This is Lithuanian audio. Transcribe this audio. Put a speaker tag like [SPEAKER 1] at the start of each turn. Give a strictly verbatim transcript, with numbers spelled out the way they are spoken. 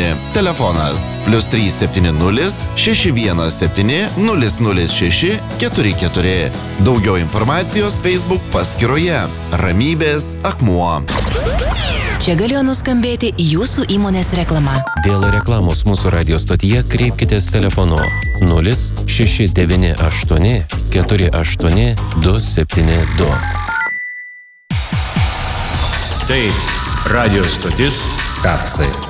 [SPEAKER 1] aštuoni. Telefonas plius trys septyni nulis šeši vienas septyni nulis nulis šeši keturi keturi. Daugiau informacijos Facebook paskyroje Ramybės akmuo.
[SPEAKER 2] Čia galėjo nuskambėti jūsų įmonės reklama.
[SPEAKER 3] Dėl reklamos mūsų radio stotyje kreipkitės telefonu nulis šeši devyni aštuoni keturi aštuoni du septyni du.
[SPEAKER 4] Tai radio stotis Kapsai.